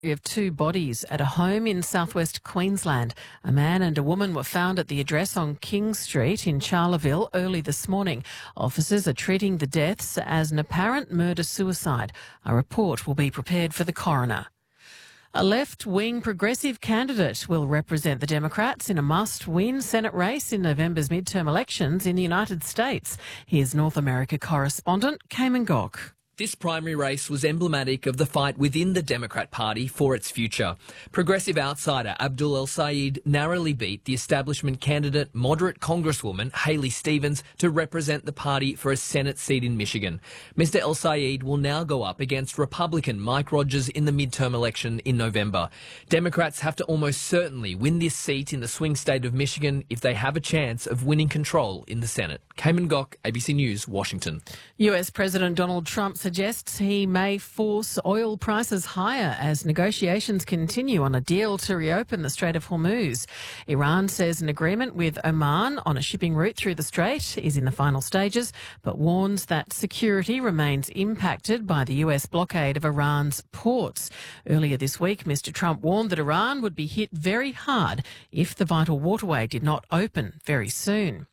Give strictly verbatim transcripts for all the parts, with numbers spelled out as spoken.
Of two bodies at a home in southwest Queensland. A man and a woman were found at the address on King Street in Charleville early this morning. Officers are treating the deaths as an apparent murder-suicide. A report will be prepared for the coroner. A left-wing progressive candidate will represent the Democrats in a must-win Senate race in November's midterm elections in the United States. Here's North America correspondent Cayman Gok. This primary race was emblematic of the fight within the Democrat Party for its future. Progressive outsider Abdul El-Sayed narrowly beat the establishment candidate, moderate Congresswoman Haley Stevens, to represent the party for a Senate seat in Michigan. Mister El-Sayed will now go up against Republican Mike Rogers in the midterm election in November. Democrats have to almost certainly win this seat in the swing state of Michigan if they have a chance of winning control in the Senate. Cayman Gok, A B C News, Washington. U S President Donald Trump suggests he may force oil prices higher as negotiations continue on a deal to reopen the Strait of Hormuz. Iran says an agreement with Oman on a shipping route through the strait is in the final stages, but warns that security remains impacted by the U S blockade of Iran's ports. Earlier this week, Mister Trump warned that Iran would be hit very hard if the vital waterway did not open very soon.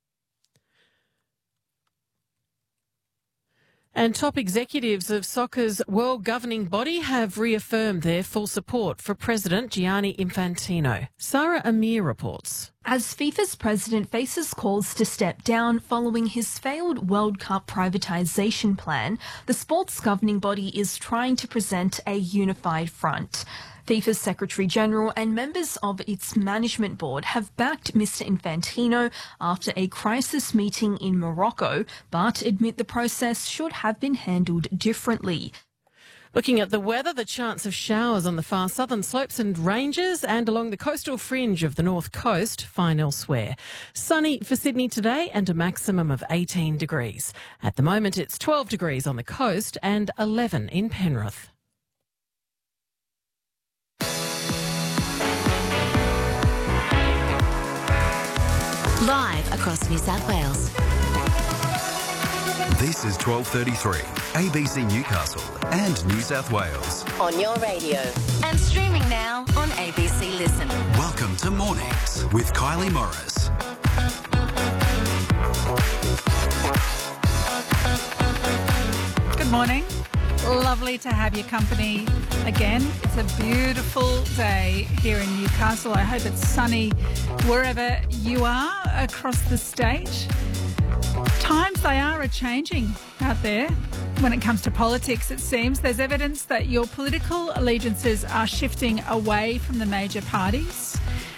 And top executives of soccer's world governing body have reaffirmed their full support for President Gianni Infantino. Sarah Amir reports. As FIFA's president faces calls to step down following his failed World Cup privatisation plan, the sports governing body is trying to present a unified front. FIFA's Secretary-General and members of its management board have backed Mister Infantino after a crisis meeting in Morocco, but admit the process should have been handled differently. Looking at the weather, the chance of showers on the far southern slopes and ranges and along the coastal fringe of the north coast, fine elsewhere. Sunny for Sydney today and a maximum of eighteen degrees. At the moment, it's twelve degrees on the coast and eleven in Penrith. Live across New South Wales. This is twelve thirty-three, A B C Newcastle and New South Wales. On your radio. And streaming now on A B C Listen. Welcome to Mornings with Kylie Morris. Good morning. Lovely to have your company again. It's a beautiful day here in Newcastle. I hope it's sunny wherever you are across the state. Times they are a-changing out there. When it comes to politics, it seems there's evidence that your political allegiances are shifting away from the major parties.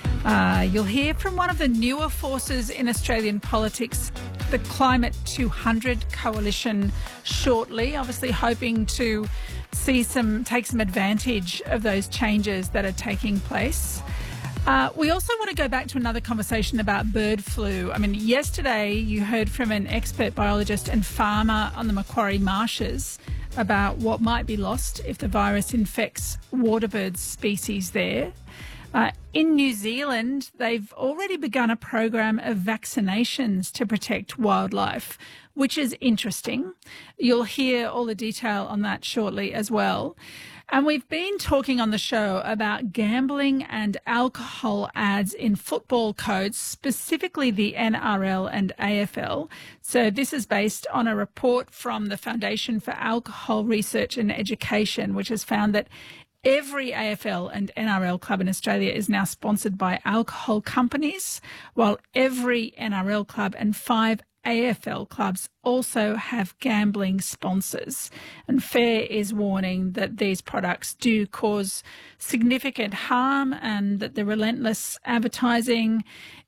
Uh, you'll hear from one of the newer forces in Australian politics, the Climate two hundred Coalition, shortly, obviously hoping to see some, take some advantage of those changes that are taking place. Uh, we also want to go back to another conversation about bird flu. I mean, yesterday you heard from an expert biologist and farmer on the Macquarie Marshes about what might be lost if the virus infects waterbird species there. Uh, in New Zealand, they've already begun a program of vaccinations to protect wildlife, which is interesting. You'll hear all the detail on that shortly as well. And we've been talking on the show about gambling and alcohol ads in football codes, specifically the N R L and A F L. So this is based on a report from the Foundation for Alcohol Research and Education, which has found that every A F L and N R L club in Australia is now sponsored by alcohol companies, while every N R L club and five A F L clubs also have gambling sponsors. And FAIR is warning that these products do cause significant harm and that the relentless advertising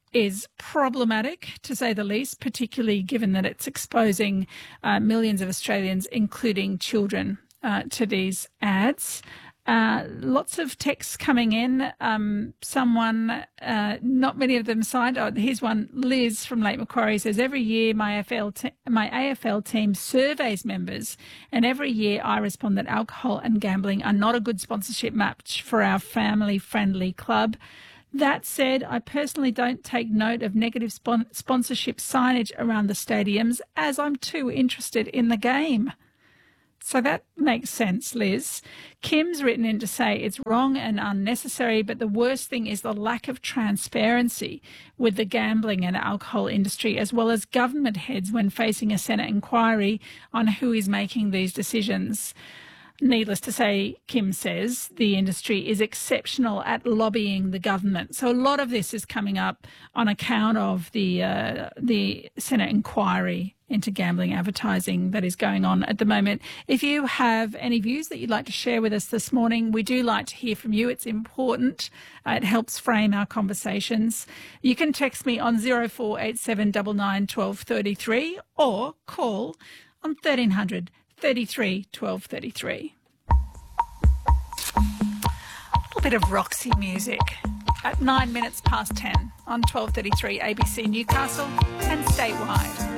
is problematic, to say the least, particularly given that it's exposing uh, millions of Australians, including children, uh, to these ads. Uh, lots of texts coming in. Um, someone, uh, not many of them signed. Oh, here's one. Liz from Lake Macquarie says, every year my A F L te- my A F L team surveys members, and every year I respond that alcohol and gambling are not a good sponsorship match for our family-friendly club. That said, I personally don't take note of negative spon- sponsorship signage around the stadiums as I'm too interested in the game. So that makes sense, Liz. Kim's written in to say it's wrong and unnecessary, but the worst thing is the lack of transparency with the gambling and alcohol industry, as well as government heads when facing a Senate inquiry on who is making these decisions. Needless to say, Kim says the industry is exceptional at lobbying the government. So a lot of this is coming up on account of the uh, the Senate inquiry into gambling advertising that is going on at the moment. If you have any views that you'd like to share with us this morning, we do like to hear from you. It's important. Uh, it helps frame our conversations. You can text me on zero four eight seven nine nine one two three three or call on thirteen hundred thirty-three twelve thirty-three. A little bit of Roxy music at nine minutes past ten on twelve thirty-three A B C Newcastle and statewide.